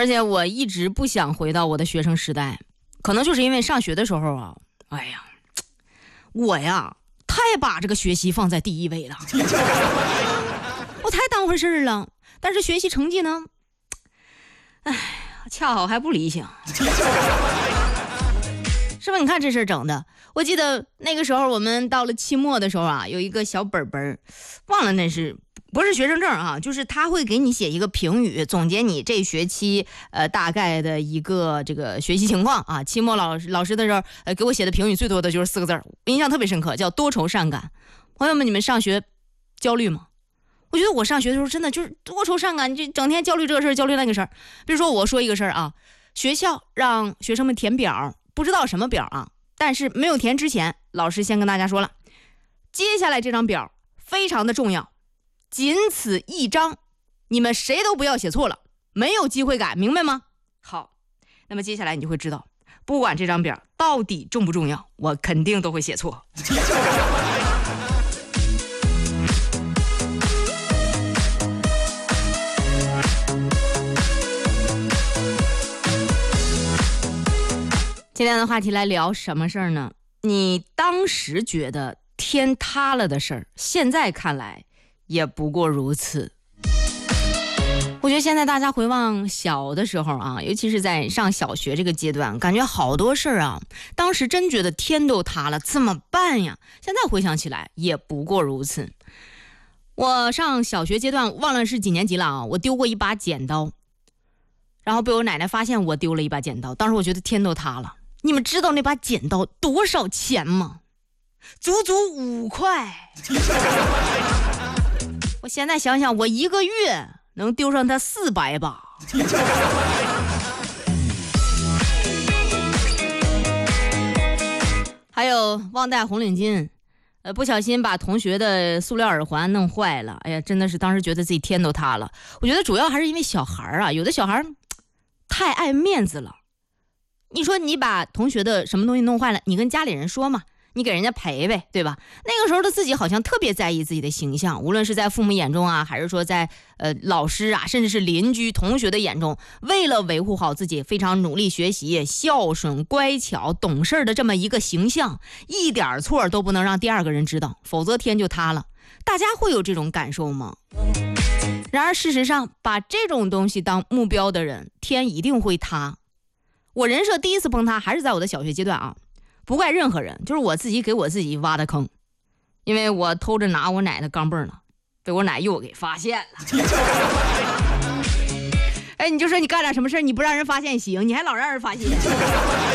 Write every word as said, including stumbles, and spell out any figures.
而且我一直不想回到我的学生时代，可能就是因为上学的时候啊，哎呀，我呀太把这个学习放在第一位了，我太当回事了。但是学习成绩呢，哎，恰好还不理想。是吧？你看这事整的，我记得那个时候我们到了期末的时候啊，有一个小本本，忘了那是不是学生证啊，就是他会给你写一个评语，总结你这学期呃大概的一个这个学习情况啊。期末老师老师的时候呃给我写的评语最多的就是四个字，印象特别深刻，叫多愁善感。朋友们，你们上学焦虑吗？我觉得我上学的时候真的就是多愁善感，就整天焦虑这个事儿焦虑那个事儿。比如说我说一个事儿啊，学校让学生们填表，不知道什么表啊，但是没有填之前，老师先跟大家说了，接下来这张表非常的重要，仅此一张，你们谁都不要写错了，没有机会改，明白吗？好，那么接下来你就会知道，不管这张表到底重不重要，我肯定都会写错。今天的话题来聊什么事儿呢？你当时觉得天塌了的事儿，现在看来也不过如此。我觉得现在大家回望小的时候啊，尤其是在上小学这个阶段，感觉好多事儿啊，当时真觉得天都塌了，怎么办呀？现在回想起来也不过如此。我上小学阶段忘了是几年级了啊，我丢过一把剪刀，然后被我奶奶发现我丢了一把剪刀，当时我觉得天都塌了。你们知道那把剪刀多少钱吗？足足五块。我现在想想，我一个月能丢上它四百把。还有忘带红领巾，呃，不小心把同学的塑料耳环弄坏了。哎呀，真的是当时觉得自己天都塌了。我觉得主要还是因为小孩啊，有的小孩太爱面子了。你说你把同学的什么东西弄坏了，你跟家里人说嘛，你给人家赔呗，对吧？那个时候的自己好像特别在意自己的形象，无论是在父母眼中啊，还是说在呃老师啊，甚至是邻居同学的眼中，为了维护好自己非常努力学习、孝顺、乖巧、懂事的这么一个形象，一点错都不能让第二个人知道，否则天就塌了。大家会有这种感受吗？然而事实上，把这种东西当目标的人，天一定会塌。我人设第一次崩塌还是在我的小学阶段啊，不怪任何人，就是我自己给我自己挖的坑，因为我偷着拿我奶的钢镚呢，被我奶又给发现了。哎，你就说你干点什么事你不让人发现行，你还老让人发现。